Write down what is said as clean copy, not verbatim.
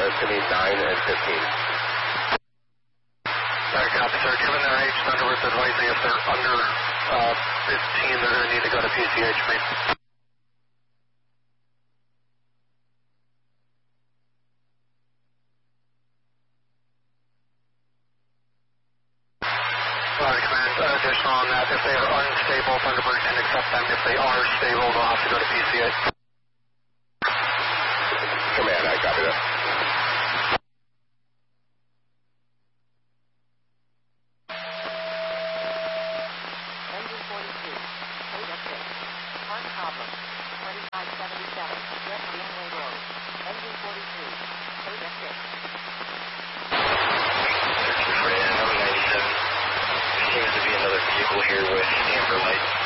it's going to be 9 and 15. Alright, copy, sir. Given their age, Thunderbird's advising if they're under 15, they're going to need to go to PCH, mate. Alright, command, additional on that. If they are unstable, Thunderbird can accept them. If they are stable, they'll have to go to PCH. Command, I copy that. Engine 42, Beta 6. Part problem, 2577, Jet Runway Road. Engine 43, Beta 6. Searching for NO97. There seems to be another vehicle here with amber lights.